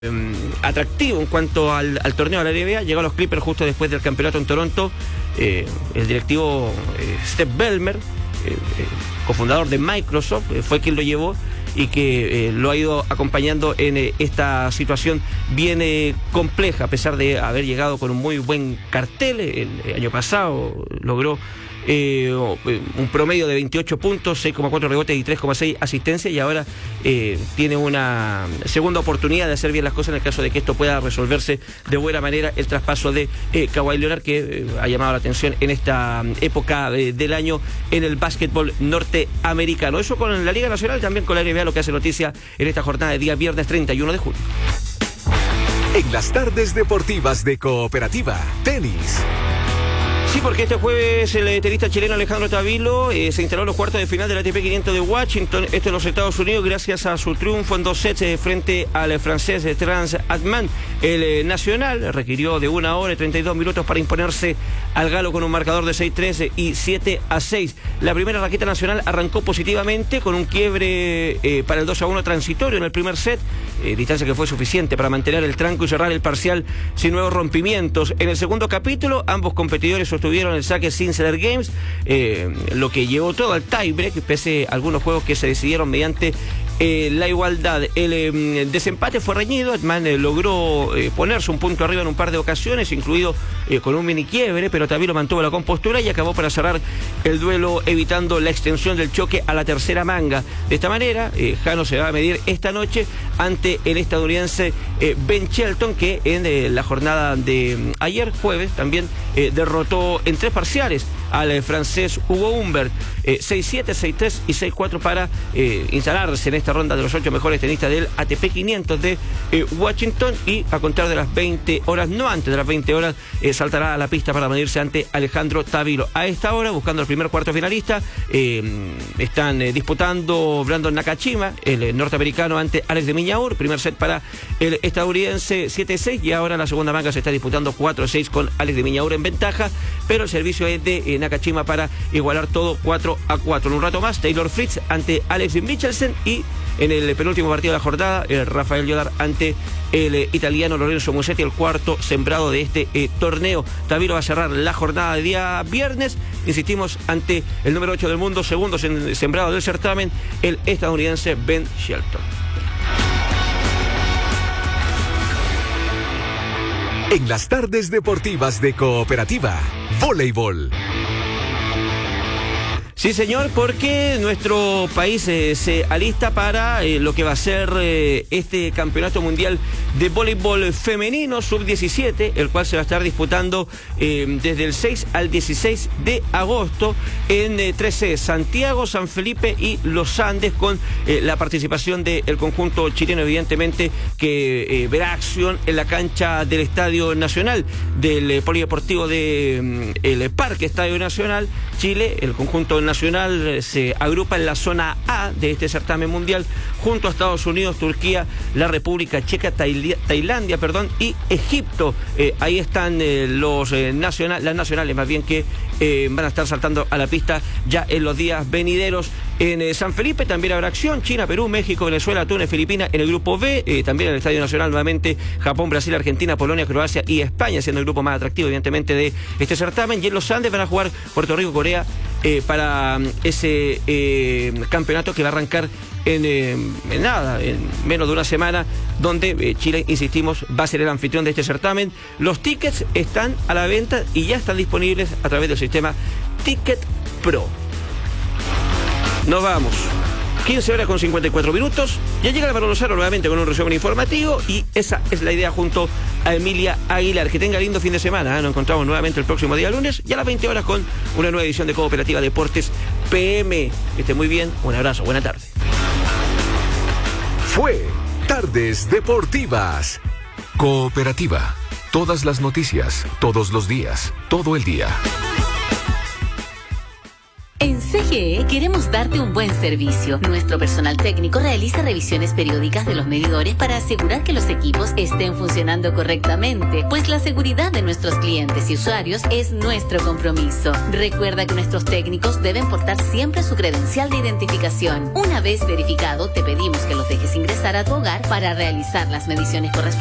atractivo en cuanto al torneo de la NBA. Llegó a los Clippers justo después del campeonato en Toronto. El directivo Steve Ballmer, cofundador de Microsoft, fue quien lo llevó y que lo ha ido acompañando en esta situación bien compleja, a pesar de haber llegado con un muy buen cartel. El año pasado logró un promedio de 28 puntos, 6,4 rebotes y 3,6 asistencias, y ahora tiene una segunda oportunidad de hacer bien las cosas en el caso de que esto pueda resolverse de buena manera, el traspaso de Kawhi Leonard, que ha llamado la atención en esta época del año en el básquetbol norteamericano. Eso con la Liga Nacional, también con la NBA, lo que hace noticia en esta jornada de día viernes 31 de julio. En las tardes deportivas de Cooperativa, tenis. Sí, porque este jueves el tenista chileno Alejandro Tavilo se instaló en los cuartos de final del ATP 500 de Washington, esto en los Estados Unidos, gracias a su triunfo en 2 sets frente al francés Trans Adman. El nacional requirió de 1 hora y 32 minutos para imponerse al galo con un marcador de 6-3 y 7-6. La primera raqueta nacional arrancó positivamente con un quiebre para el 2-1 transitorio en el primer set, distancia que fue suficiente para mantener el tranco y cerrar el parcial sin nuevos rompimientos. En el segundo capítulo, ambos competidores tuvieron el saque sin ceder games, lo que llevó todo al tiebreak, pese a algunos juegos que se decidieron mediante la igualdad. El desempate fue reñido. Edman logró ponerse un punto arriba en un par de ocasiones, incluido con un mini quiebre, pero Tavilo mantuvo la compostura y acabó para cerrar el duelo, evitando la extensión del choque a la tercera manga. De esta manera, Jano se va a medir esta noche ante el estadounidense Ben Shelton, que en la jornada de ayer, jueves, también derrotó en 3 parciales al francés Hugo Humbert, 6-7, 6-3 y 6-4 para instalarse en esta ronda de los 8 mejores tenistas del ATP 500 de Washington, y a contar de las 20 horas, no antes de las 20 horas, saltará a la pista para medirse ante Alejandro Tavilo. A esta hora, buscando el primer cuarto finalista, están disputando Brandon Nakashima, el norteamericano, ante Alex de Minaur. Primer set para el estadounidense, 7-6, y ahora la segunda manga se está disputando 4-6 con Alex de Minaur en ventaja, pero el servicio es de Nakashima para igualar todo 4-4. En un rato más, Taylor Fritz ante Alex Michelsen, y en el penúltimo partido de la jornada, Rafael Llodar ante el italiano Lorenzo Musetti, el cuarto sembrado de este torneo. Tavilo va a cerrar la jornada de día viernes, insistimos, ante el número 8 del mundo, segundo sembrado del certamen, el estadounidense Ben Shelton. En las tardes deportivas de Cooperativa, voleibol. Sí, señor, porque nuestro país se alista para lo que va a ser este campeonato mundial de voleibol femenino sub-17, el cual se va a estar disputando desde el 6 al 16 de agosto en 13 Santiago, San Felipe y Los Andes, con la participación del conjunto chileno, evidentemente, que verá acción en la cancha del Estadio Nacional, del Polideportivo de el Parque Estadio Nacional. Chile, el conjunto nacional, se agrupa en la zona A de este certamen mundial, junto a Estados Unidos, Turquía, la República Checa, Tailandia, y Egipto. Ahí están las nacionales, más bien, que van a estar saltando a la pista ya en los días venideros. En San Felipe también habrá acción: China, Perú, México, Venezuela, Túnez, Filipinas en el grupo B, también en el Estadio Nacional nuevamente Japón, Brasil, Argentina, Polonia, Croacia y España, siendo el grupo más atractivo, evidentemente, de este certamen. Y en los Andes van a jugar Puerto Rico, Corea, para ese campeonato que va a arrancar en menos de una semana, donde Chile, insistimos, va a ser el anfitrión de este certamen. Los tickets están a la venta y ya están disponibles a través del sistema Ticket Pro. Nos vamos. 15 horas con 54 minutos. Ya llega Álvaro Lozano nuevamente con un resumen informativo, y esa es la idea junto a Emilia Aguilar. Que tenga lindo fin de semana. Nos encontramos nuevamente el próximo día lunes, ya a las 20 horas, con una nueva edición de Cooperativa Deportes PM. Que esté muy bien. Un abrazo. Buena tarde. Fue Tardes Deportivas. Cooperativa. Todas las noticias, todos los días, todo el día. En CGE queremos darte un buen servicio. Nuestro personal técnico realiza revisiones periódicas de los medidores para asegurar que los equipos estén funcionando correctamente, pues la seguridad de nuestros clientes y usuarios es nuestro compromiso. Recuerda que nuestros técnicos deben portar siempre su credencial de identificación. Una vez verificado, te pedimos que los dejes ingresar a tu hogar para realizar las mediciones correspondientes